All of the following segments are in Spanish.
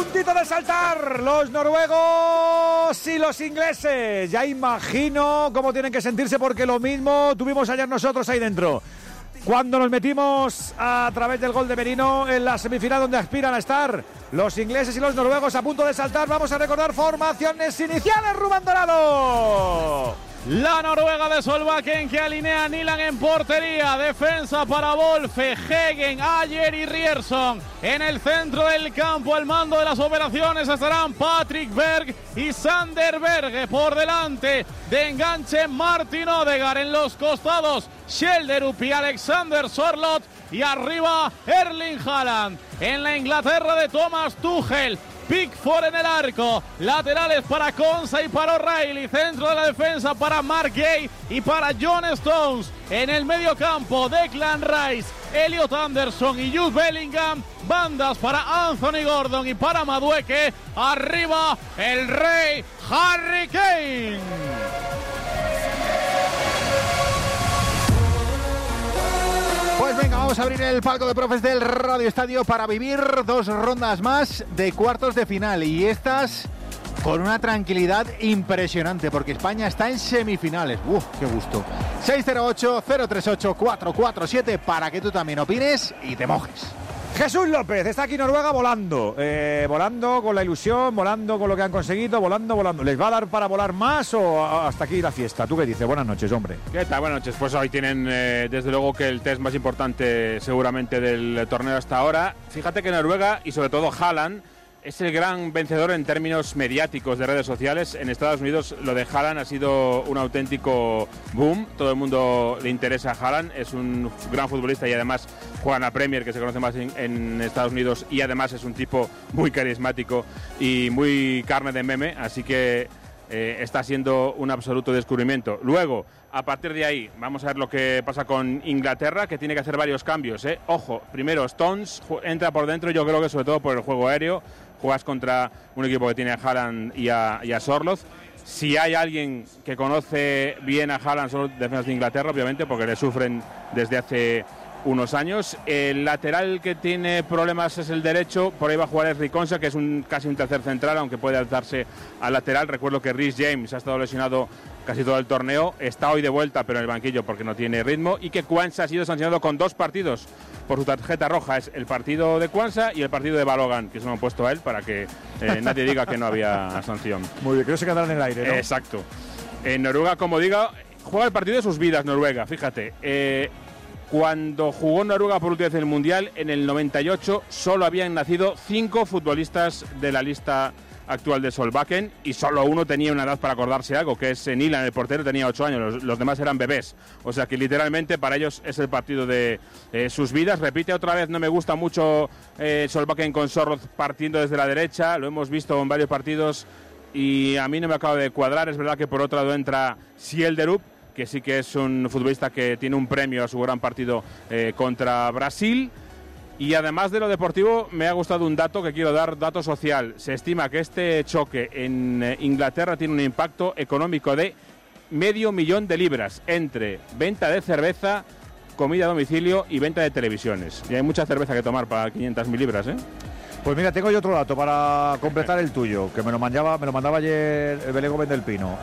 puntito de saltar los noruegos y los ingleses. Ya imagino cómo tienen que sentirse, porque lo mismo tuvimos ayer nosotros ahí dentro, cuando nos metimos a través del gol de Merino en la semifinal, donde aspiran a estar los ingleses y los noruegos a punto de saltar. Vamos a recordar formaciones iniciales. Rubén Dorado. La Noruega de Solbakken, que alinea a Nyland en portería. Defensa para Wolfe, Hegen, Ayer y Rierson. En el centro del campo, al mando de las operaciones, estarán Patrick Berg y Sander Berge. Por delante de enganche, Martin Odegaard. En los costados, Schjelderup y Alexander Sorloth. Y arriba, Erling Haaland. En la Inglaterra de Thomas Tuchel, Pickford en el arco, laterales para Konsa y para O'Reilly, centro de la defensa para Mark Gay y para John Stones. En el medio campo, Declan Rice, Elliot Anderson y Jude Bellingham. Bandas para Anthony Gordon y para Madueke. Arriba, el rey Harry Kane. Pues venga, vamos a abrir el palco de profes del Radio Estadio para vivir 2 rondas más de cuartos de final, y estas con una tranquilidad impresionante, porque España está en semifinales. ¡Uf, qué gusto! 608-038-447 para que tú también opines y te mojes. Jesús López está aquí Noruega volando, volando con la ilusión, volando con lo que han conseguido, volando. ¿Les va a dar para volar más o hasta aquí la fiesta? ¿Tú qué dices? Buenas noches, hombre. ¿Qué tal? Buenas noches. Pues hoy tienen desde luego que el test más importante seguramente del torneo hasta ahora. Fíjate que Noruega y sobre todo Haaland es el gran vencedor en términos mediáticos de redes sociales. En Estados Unidos lo de Haaland ha sido un auténtico boom. Todo el mundo le interesa a Haaland. Es un gran futbolista y además juega en la Premier, que se conoce más en Estados Unidos, y además es un tipo muy carismático y muy carne de meme. Así que está siendo un absoluto descubrimiento. Luego, a partir de ahí, vamos a ver lo que pasa con Inglaterra, que tiene que hacer varios cambios. Ojo, primero Stones entra por dentro, yo creo que sobre todo por el juego aéreo. Juegas contra un equipo que tiene a Haaland y a Sorloth. Si hay alguien que conoce bien a Haaland, son los defensas de Inglaterra, obviamente, porque le sufren desde hace unos años. El lateral que tiene problemas es el derecho. Por ahí va a jugar Ezri Konsa, que es casi un tercer central, aunque puede alzarse al lateral. Recuerdo que Reece James ha estado lesionado casi todo el torneo, está hoy de vuelta pero en el banquillo porque no tiene ritmo, y que Quansah ha sido sancionado con 2 partidos por su tarjeta roja. Es el partido de Quansah y el partido de Balogan, que se lo han puesto a él para que nadie diga que no había sanción. Muy bien, que no se quedaran en el aire, ¿no? Exacto. En Noruega, como digo, juega el partido de sus vidas Noruega, fíjate. Cuando jugó Noruega por última vez en el Mundial, en el 98, solo habían nacido 5 futbolistas de la lista actual de Solbakken, y solo uno tenía una edad para acordarse algo, que es Nyland, el portero, tenía 8 años, los demás eran bebés. O sea que literalmente para ellos es el partido de sus vidas. Repite otra vez, no me gusta mucho Solbakken con Sorloth partiendo desde la derecha, lo hemos visto en varios partidos y a mí no me acaba de cuadrar. Es verdad que por otro lado entra Schjelderup, que sí que es un futbolista que tiene un premio a su gran partido contra Brasil. Y además de lo deportivo, me ha gustado un dato que quiero dar, dato social. Se estima que este choque en Inglaterra tiene un impacto económico de $500,000 entre venta de cerveza, comida a domicilio y venta de televisiones. Y hay mucha cerveza que tomar para 500.000 libras, ¿eh? Pues mira, tengo yo otro dato para completar el tuyo, que me lo mandaba ayer el Belén Gómez del Pino.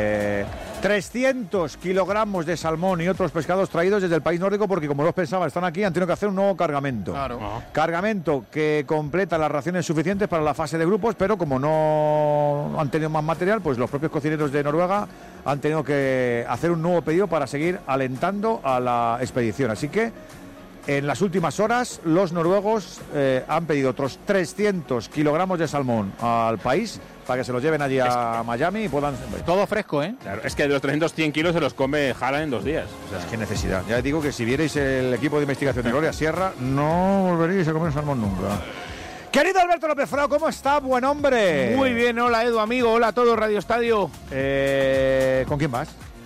300 kilogramos de salmón y otros pescados traídos desde el país nórdico, porque como los pensaba, están aquí, han tenido que hacer un nuevo cargamento. Claro. Cargamento que completa las raciones suficientes para la fase de grupos, pero como no han tenido más material, pues los propios cocineros de Noruega han tenido que hacer un nuevo pedido para seguir alentando a la expedición. Así que en las últimas horas los noruegos han pedido otros 300 kilogramos de salmón al país para que se los lleven allí a Miami y puedan... Todo fresco, ¿eh? Claro, es que de los 300, 100 kilos se los come Haaland en 2 días. O sea, es que necesidad. Ya digo que si vierais el equipo de investigación de Gloria Sierra, no volveríais a comer salmón nunca. Querido Alberto López Frao, ¿cómo está? Buen hombre. Muy bien, hola Edu, amigo, hola a todo Radio Estadio. ¿Con quién vas?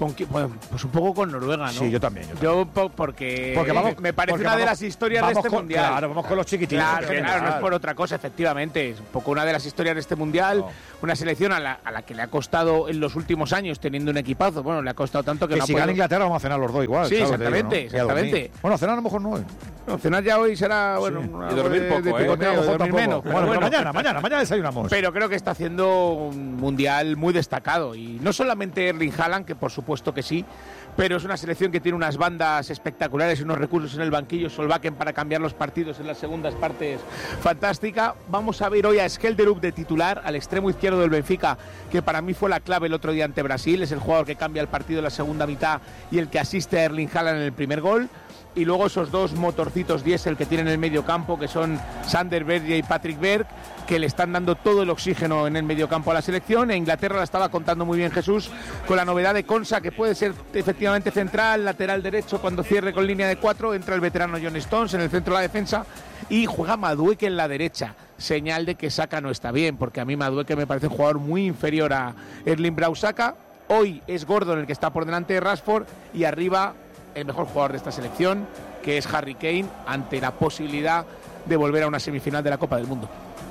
Pues un poco con Noruega, ¿no? Sí, yo también. Porque vamos, me parece una de las historias de este mundial. Claro, vamos con los chiquitines. Claro, no es por otra cosa, efectivamente. Es un poco una de las historias de este mundial. No. Una selección a la que le ha costado en los últimos años, teniendo un equipazo. Bueno, le ha costado tanto que no si gana Inglaterra vamos a cenar los dos igual. Sí, claro, exactamente, digo, ¿no? exactamente. Bueno, cenar a lo mejor no hoy. No, cenar ya hoy será, bueno, y dormir poco, dormir menos. Bueno, mañana desayunamos. Pero creo que está haciendo un mundial muy destacado. Y no solamente Erling Haaland, que por supuesto que sí, pero es una selección que tiene unas bandas espectaculares y unos recursos en el banquillo. Solbakken para cambiar los partidos en las segundas partes, fantástica. Vamos a ver hoy a Skelderup de titular, al extremo izquierdo del Benfica, que para mí fue la clave el otro día ante Brasil. Es el jugador que cambia el partido en la segunda mitad y el que asiste a Erling Haaland en el primer gol. Y luego esos dos motorcitos diésel que tienen en el medio campo, que son Sander Berge y Patrick Berg, que le están dando todo el oxígeno en el medio campo a la selección. E Inglaterra la estaba contando muy bien Jesús, con la novedad de Konsa, que puede ser efectivamente central, lateral derecho cuando cierre con línea de 4. Entra el veterano John Stones en el centro de la defensa y juega Madueke en la derecha. Señal de que Saka no está bien, porque a mí Madueke me parece un jugador muy inferior a Erling Braut Saka. Hoy es Gordon el que está por delante de Rashford y arriba el mejor jugador de esta selección, que es Harry Kane, ante la posibilidad de volver a una semifinal de la Copa del Mundo.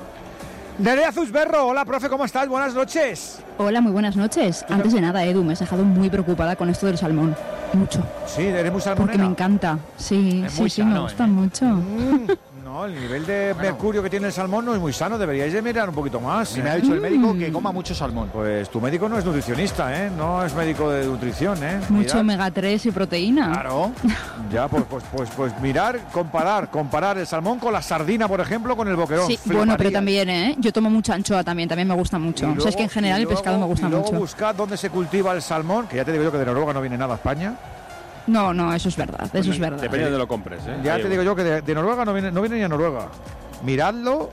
Nerea Zuzberro, hola profe, ¿cómo estás? Buenas noches. Hola, muy buenas noches. Antes de nada, Edu, me has dejado muy preocupada con esto del salmón. Mucho. Sí, eres muy salmonera. Porque me encanta. Sí, me gusta mucho. No, el nivel de mercurio que tiene el salmón no es muy sano, deberíais de mirar un poquito más. Me ha dicho el médico que coma mucho salmón. Pues tu médico no es nutricionista, ¿eh? No es médico de nutrición, ¿eh? Mucho omega 3 y proteína. Claro. Ya, pues mirar, comparar el salmón con la sardina, por ejemplo, con el boquerón. Sí, bueno, pero también, ¿eh? Yo tomo mucha anchoa también me gusta mucho. Luego, o sea, es que en general el pescado me gusta mucho. Buscad dónde se cultiva el salmón, que ya te digo yo que de Noruega no viene nada a España. No, eso es verdad, eso es verdad. Depende de lo compres, ¿eh? Ya te digo yo que de Noruega no viene ni a Noruega. Miradlo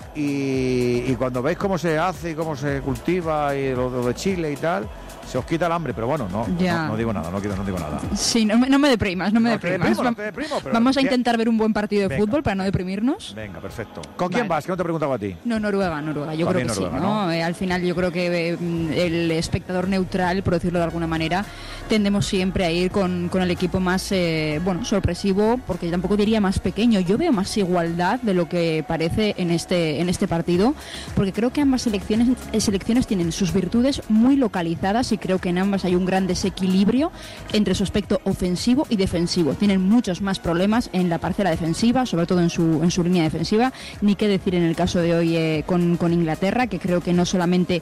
y cuando veis cómo se hace y cómo se cultiva y lo de Chile y tal, se os quita el hambre, pero bueno, no digo nada, no digo nada. Sí, no me deprimas, no me deprimas. No te deprimo, pero vamos a intentar ver un buen partido de fútbol para no deprimirnos. Venga, perfecto. ¿Con quién vas? Que no te he preguntado a ti. No, Noruega, yo creo que Noruega, sí, ¿no? Al final yo creo que el espectador neutral, por decirlo de alguna manera, tendemos siempre a ir con el equipo más, sorpresivo, porque yo tampoco diría más pequeño. Yo veo más igualdad de lo que parece en este partido, porque creo que ambas selecciones tienen sus virtudes muy localizadas y creo que en ambas hay un gran desequilibrio entre su aspecto ofensivo y defensivo. Tienen muchos más problemas en la parcela defensiva, sobre todo en su línea defensiva. Ni qué decir en el caso de hoy con Inglaterra, que creo que no solamente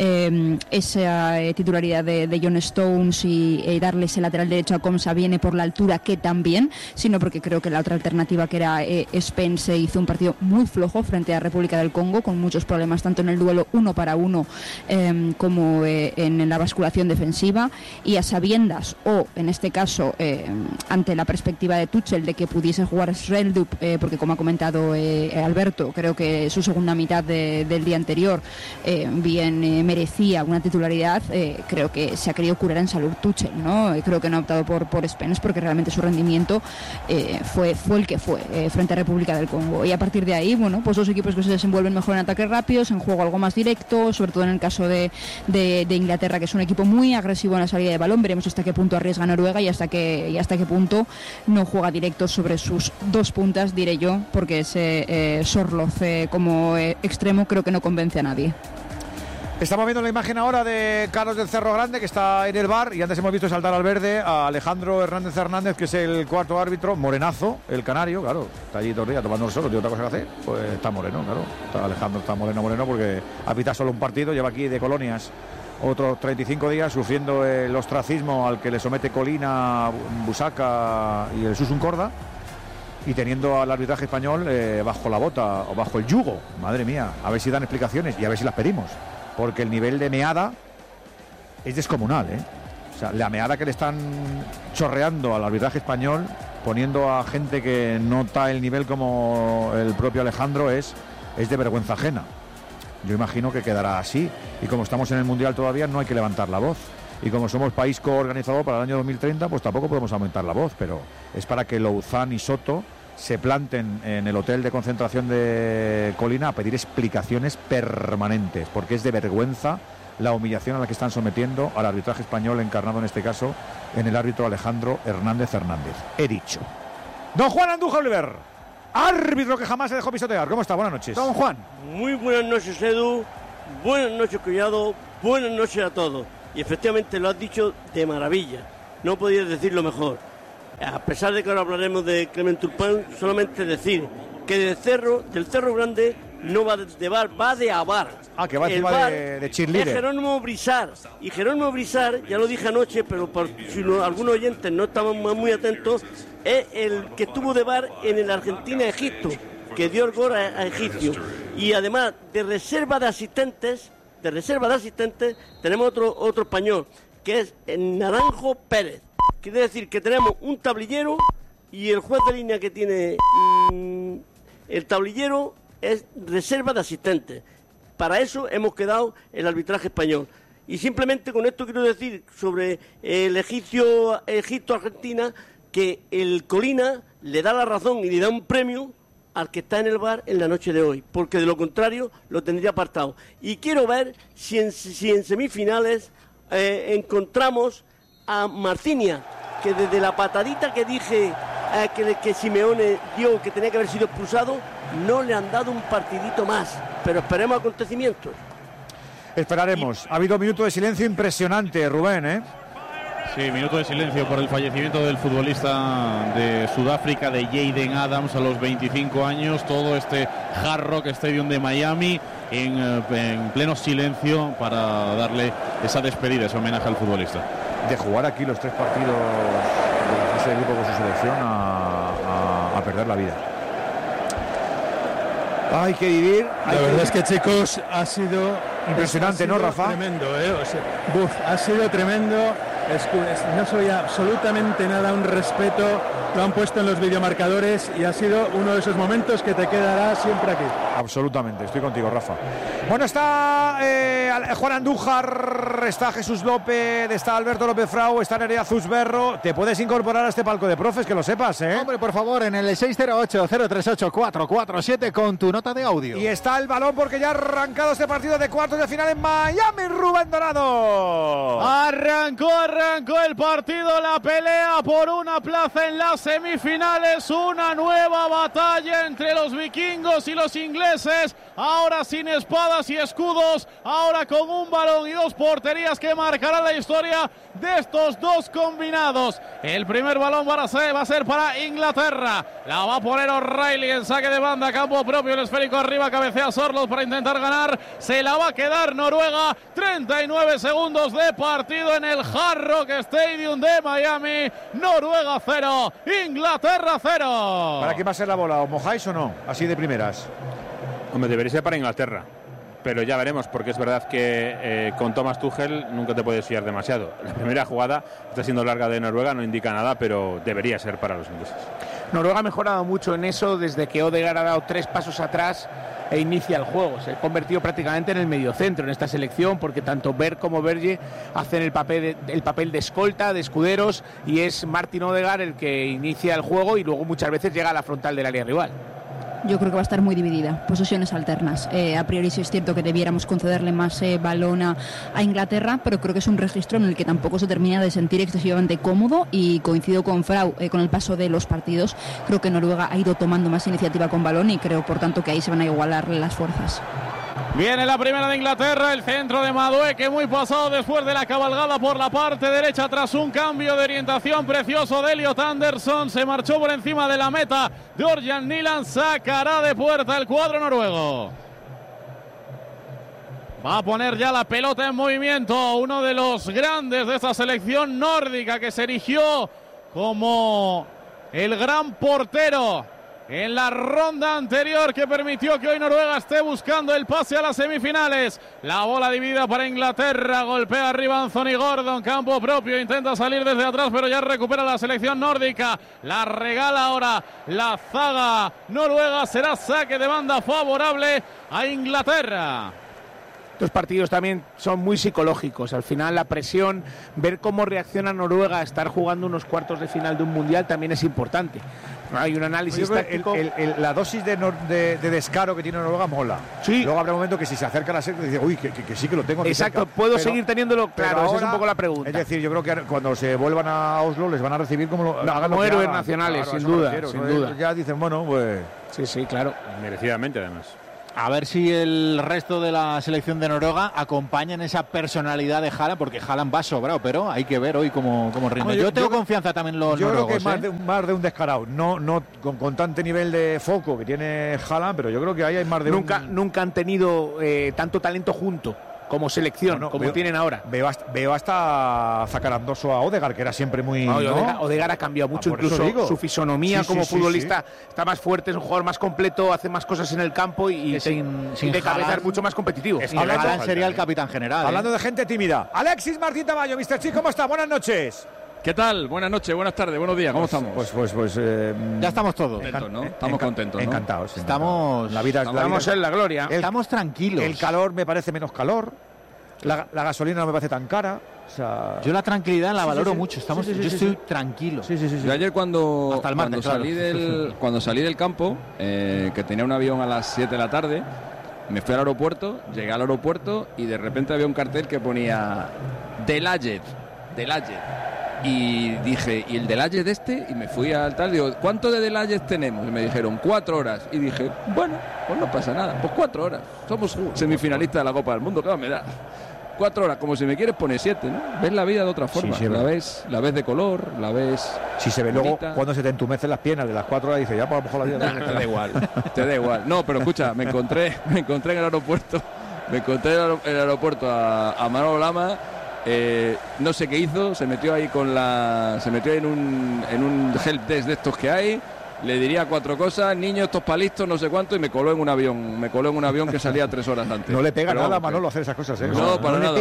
esa titularidad de John Stones y darle ese lateral derecho a Komsa viene por la altura, que también, sino porque creo que la otra alternativa, que era Spence, hizo un partido muy flojo frente a República del Congo, con muchos problemas tanto en el duelo 1 para 1 como en la basculación defensiva, y a sabiendas, o en este caso ante la perspectiva de Tuchel de que pudiese jugar Skelderup, porque como ha comentado Alberto, creo que su segunda mitad del día anterior bien merecía una titularidad. Creo que se ha querido curar en salud Tuchel, ¿no? Creo que no ha optado por Spence, porque realmente su rendimiento fue el que fue frente a República del Congo, y a partir de ahí, bueno, pues los equipos que se desenvuelven mejor en ataques rápidos, en juego algo más directo, sobre todo en el caso de Inglaterra, que es un equipo muy agresivo en la salida de balón. Veremos hasta qué punto arriesga Noruega y hasta qué punto no juega directo sobre sus dos puntas, diré yo, porque ese Sorloth como extremo creo que no convence a nadie. Estamos viendo la imagen ahora de Carlos del Cerro Grande, que está en el bar, y antes hemos visto saltar al verde a Alejandro Hernández, que es el cuarto árbitro, morenazo, el canario, claro, está allí todo el día tomando el sol, tiene otra cosa que hacer, pues está moreno, claro. Alejandro está moreno porque ha pitado solo un partido, lleva aquí de colonias otros 35 días sufriendo el ostracismo al que le somete Colina, Busaca y el Susun Corda, y teniendo al arbitraje español bajo la bota o bajo el yugo. Madre mía, a ver si dan explicaciones y a ver si las pedimos, porque el nivel de meada es descomunal, ¿eh? O sea, la meada que le están chorreando al arbitraje español, poniendo a gente que no está el nivel como el propio Alejandro, es de vergüenza ajena. Yo imagino que quedará así, y como estamos en el Mundial todavía no hay que levantar la voz, y como somos país coorganizador para el año 2030, pues tampoco podemos aumentar la voz, pero es para que Louzán y Soto se planten en el hotel de concentración de Colina a pedir explicaciones permanentes, porque es de vergüenza la humillación a la que están sometiendo al arbitraje español, encarnado en este caso en el árbitro Alejandro Hernández Hernández. He dicho. Don Juan Andújar Oliver, árbitro que jamás se dejó pisotear. ¿Cómo está? Buenas noches. Don Juan. Muy buenas noches, Edu. Buenas noches, Collado. Buenas noches a todos. Y efectivamente lo has dicho de maravilla. No podías decirlo mejor. A pesar de que ahora hablaremos de Clement Turpin, solamente decir que del Cerro Grande no va de bar, va de abar. Que va encima de cheerleader. Es Jerónimo Brizar. Y Jerónimo Brizar, ya lo dije anoche, pero por si algunos oyentes no estaban muy atentos, es el que estuvo de bar en el Argentina-Egipto, que dio el gol a Egipcio. Y además de reserva de asistentes, tenemos otro español, que es el Naranjo Pérez. Quiere decir que tenemos un tablillero y el juez de línea que tiene el tablillero es reserva de asistentes. Para eso hemos quedado el arbitraje español. Y simplemente con esto quiero decir sobre el Egipto-Argentina, que el Colina le da la razón y le da un premio al que está en el bar en la noche de hoy, porque de lo contrario lo tendría apartado. Y quiero ver si en semifinales encontramos a Martinia, que desde la patadita que dije que Simeone dio, que tenía que haber sido expulsado, no le han dado un partidito más, pero esperemos acontecimientos. Esperaremos. Ha habido un minuto de silencio impresionante, Rubén, ¿eh? Sí, minuto de silencio por el fallecimiento del futbolista de Sudáfrica, de Jaden Adams, a los 25 años. Todo este Hard Rock Stadium de Miami en pleno silencio para darle esa despedida, ese homenaje al futbolista. De jugar aquí los 3 partidos de la fase de grupo con su selección a perder la vida. Hay que vivir. La verdad es que, chicos, ha sido impresionante, ¿no, Rafa? Tremendo, ha sido tremendo. No soy absolutamente nada, un respeto. Lo han puesto en los videomarcadores y ha sido uno de esos momentos que te quedará siempre aquí. Absolutamente, estoy contigo, Rafa. Bueno, está Juan Andújar, está Jesús López, está Alberto López Frau, está Nerea Zuzberro. Te puedes incorporar a este palco de profes, que lo sepas, ¿eh? Hombre, por favor, en el 608-038-447 con tu nota de audio. Y está el balón porque ya ha arrancado este partido de cuartos de final en Miami, Rubén Dorado. Arrancó el partido, la pelea por una plaza en las semifinales, una nueva batalla entre los vikingos y los ingleses, ahora sin espadas y escudos, ahora con un balón y 2 porterías que marcarán la historia de estos dos combinados. El primer balón va a ser para Inglaterra, la va a poner O'Reilly en saque de banda, campo propio, el esférico arriba, cabecea Sorloth para intentar ganar, se la va a quedar Noruega. 39 segundos de partido en el Hard Rock Stadium de Miami. Noruega 0, Inglaterra 0. ¿Para qué va a ser la bola? ¿Os mojáis o no? Así de primeras. Hombre, debería ser para Inglaterra, pero ya veremos, porque es verdad que con Thomas Tuchel nunca te puedes fiar demasiado. La primera jugada está siendo larga de Noruega, no indica nada, pero debería ser para los ingleses. Noruega ha mejorado mucho en eso desde que Odegaard ha dado 3 pasos atrás e inicia el juego. Se ha convertido prácticamente en el mediocentro en esta selección, porque tanto Berg como Berge hacen el papel de escolta, de escuderos, y es Martin Odegaard el que inicia el juego y luego muchas veces llega a la frontal del área rival. Yo creo que va a estar muy dividida, posesiones alternas. A priori sí es cierto que debiéramos concederle más balón a Inglaterra, pero creo que es un registro en el que tampoco se termina de sentir excesivamente cómodo, y coincido con Frau, con el paso de los partidos. Creo que Noruega ha ido tomando más iniciativa con balón y creo, por tanto, que ahí se van a igualar las fuerzas. Viene la primera de Inglaterra, el centro de Madueke, muy pasado después de la cabalgada por la parte derecha tras un cambio de orientación precioso de Elliot Anderson. Se marchó por encima de la meta. Georgian Nyland sacará de puerta el cuadro noruego. Va a poner ya la pelota en movimiento, uno de los grandes de esta selección nórdica, que se erigió como el gran portero en la ronda anterior, que permitió que hoy Noruega esté buscando el pase a las semifinales. La bola dividida para Inglaterra, golpea arriba Anthony Gordon, campo propio, intenta salir desde atrás, pero ya recupera la selección nórdica, la regala ahora la zaga noruega, será saque de banda favorable a Inglaterra. Estos partidos también son muy psicológicos. Al final la presión, ver cómo reacciona Noruega a estar jugando unos cuartos de final de un mundial también es importante. Hay un análisis táctico. La dosis de descaro que tiene Noruega mola. Sí. Luego habrá un momento que si se acerca a la serie dice, uy, que sí que lo tengo aquí. Exacto, cerca. puedo seguir teniéndolo. Claro, ahora, esa es un poco la pregunta. Es decir, yo creo que cuando se vuelvan a Oslo les van a recibir como héroes nacionales, claro, sin duda, sin duda. Ya dicen, bueno, pues... Sí, claro. Merecidamente, además. A ver si el resto de la selección de Noruega acompañan esa personalidad de Haaland, porque Haaland va sobrado, pero hay que ver hoy cómo rinde. Bueno, yo tengo confianza también en los noruegos. Yo creo que más de un descarado, no con tanto nivel de foco que tiene Haaland, pero yo creo que ahí hay más de Nunca han tenido tanto talento junto como selección, como tienen ahora. Veo hasta Zacarandoso a Odegaard, que era siempre muy... Odegaard ha cambiado mucho, incluso su fisonomía como futbolista está más fuerte, es un jugador más completo, hace más cosas en el campo y sin de cabeza es mucho más competitivo. Haaland sería el capitán general. Hablando de gente tímida. Alexis Martín Tamayo, Mr. Chi, ¿cómo está? Buenas noches. ¿Qué tal? Buenas noches, buenas tardes, buenos días, ¿cómo estamos? Ya estamos todos. Contentos, ¿no? Estamos contentos, ¿no? Encantados. Estamos en la gloria. Estamos tranquilos. El calor me parece menos calor. La gasolina no me parece tan cara. O sea, yo la tranquilidad la valoro mucho. Yo estoy tranquilo. Yo ayer cuando salí del campo, que tenía un avión a las 7 de la tarde, me fui al aeropuerto, llegué al aeropuerto y de repente había un cartel que ponía Delayed. Y dije, ¿y el Delayed este? Y me fui al tal, digo, ¿cuánto de Delayed tenemos? Y me dijeron, 4 horas. Y dije, bueno, pues no pasa nada, pues 4 horas. Somos semifinalistas de la Copa del Mundo, ¿qué me da? 4 horas, como si me quieres poner 7, ¿no? Ves la vida de otra forma, la ves de color, la ves... Si se ve bonita. Luego, cuando se te entumecen las piernas de las 4 horas, dices, ya, pues a lo mejor la vida... te da igual. No, pero escucha, me encontré en el aeropuerto, a Manolo Lama. No sé qué hizo, se metió ahí en un help desk de estos que hay, le diría 4 cosas, niño, estos palistos, no sé cuánto, y me coló en un avión que salía 3 horas antes. No le pega nada a Manolo hacer esas cosas, ¿eh? No, para nada.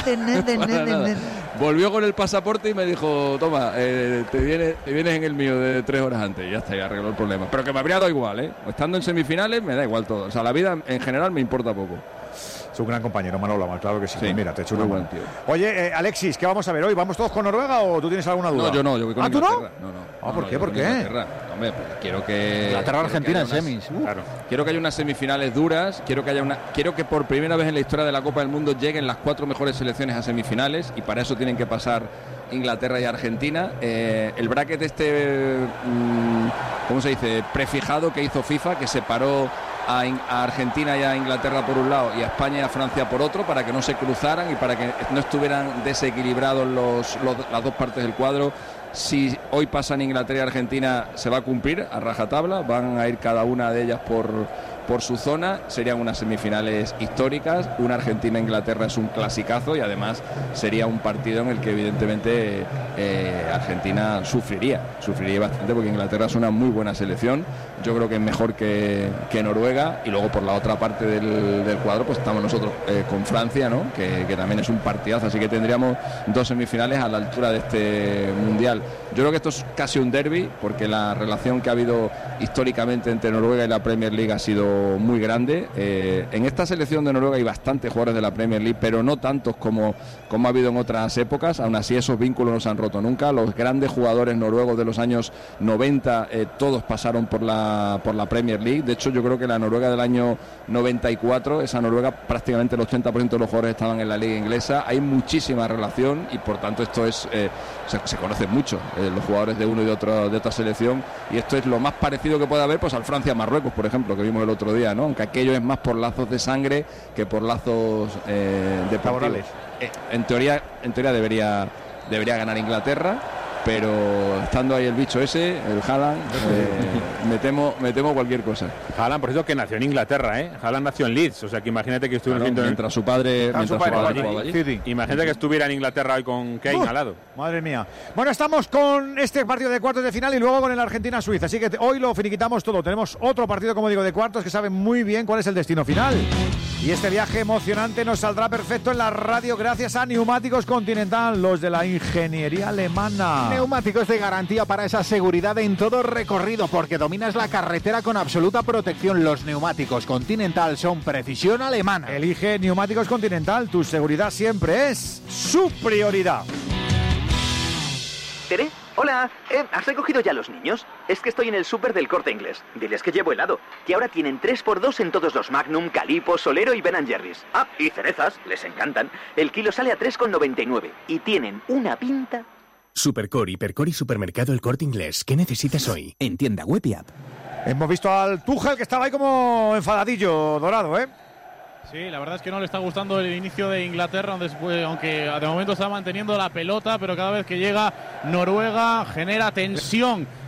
Volvió con el pasaporte y me dijo, toma, te vienes en el mío de 3 horas antes, y ya está, ya arregló el problema. Pero que me habría dado igual, ¿eh? Estando en semifinales me da igual todo, o sea, la vida en general me importa poco. Es un gran compañero, Manolo Lama, claro que sí. Pues mira, te echo una mano. Oye, Alexis, ¿qué vamos a ver hoy? ¿Vamos todos con Noruega o tú tienes alguna duda? No, yo voy con Inglaterra. No. ¿Por qué? ¿Por qué? Hombre, pues quiero que... Inglaterra-Argentina en semis. Claro. Quiero que haya unas semifinales duras, quiero que por primera vez en la historia de la Copa del Mundo lleguen las 4 mejores selecciones a semifinales, y para eso tienen que pasar Inglaterra y Argentina. El bracket ¿cómo se dice? Prefijado que hizo FIFA, que separó a Argentina y a Inglaterra por un lado y a España y a Francia por otro, para que no se cruzaran y para que no estuvieran desequilibrados las dos partes del cuadro. Si hoy pasan Inglaterra y Argentina, se va a cumplir a rajatabla, van a ir cada una de ellas por su zona, serían unas semifinales históricas. Una Argentina-Inglaterra es un clasicazo y además sería un partido en el que evidentemente Argentina sufriría bastante, porque Inglaterra es una muy buena selección. Yo creo que es mejor que Noruega, y luego por la otra parte del cuadro pues estamos nosotros con Francia, ¿no? que también es un partidazo, así que tendríamos 2 semifinales a la altura de este mundial. Yo creo que esto es casi un derbi, porque la relación que ha habido históricamente entre Noruega y la Premier League ha sido muy grande. En esta selección de Noruega hay bastantes jugadores de la Premier League, pero no tantos como ha habido en otras épocas. Aún así, esos vínculos no se han roto nunca. Los grandes jugadores noruegos de los años 90 todos pasaron por la Premier League. De hecho, yo creo que la Noruega del año 94, esa Noruega, prácticamente el 80% de los jugadores estaban en la liga inglesa. Hay muchísima relación y por tanto esto es se conocen mucho los jugadores de uno y de otra selección, y esto es lo más parecido que puede haber pues al Francia-Marruecos, por ejemplo, que vimos el otro día, ¿no? Aunque aquello es más por lazos de sangre que por lazos deportivos. En teoría debería ganar Inglaterra, pero estando ahí el bicho ese, el Haaland, me temo cualquier cosa. Haaland, por eso, que nació en Inglaterra, ¿eh? Haaland nació en Leeds, o sea que imagínate que estuviera mientras su padre jugaba allí. Imagínate que estuviera en Inglaterra hoy con Kane al lado. Madre mía. Bueno, estamos con este partido de cuartos de final y luego con el Argentina-Suiza, así que hoy lo finiquitamos todo. Tenemos otro partido, como digo, de cuartos, que sabe muy bien cuál es el destino final. Y este viaje emocionante nos saldrá perfecto en la radio gracias a Neumáticos Continental, los de la ingeniería alemana. Neumáticos de garantía para esa seguridad en todo recorrido, porque dominas la carretera con absoluta protección. Los Neumáticos Continental son precisión alemana. Elige Neumáticos Continental, tu seguridad siempre es su prioridad. ¿Tere? Hola, ¿has recogido ya a los niños? Es que estoy en el súper del Corte Inglés. Diles que llevo helado, que ahora tienen 3x2 en todos los Magnum, Calippo, Solero y Ben & Jerry's. Ah, y cerezas, les encantan. El kilo sale a 3,99 y tienen una pinta... Supercore, Hipercore y Supermercado El Corte Inglés. ¿Qué necesitas hoy? En tienda web y app. Hemos visto al Tuchel que estaba ahí como enfadadillo, Dorado, ¿eh? Sí, la verdad es que no le está gustando el inicio de Inglaterra, aunque de momento está manteniendo la pelota, pero cada vez que llega Noruega genera tensión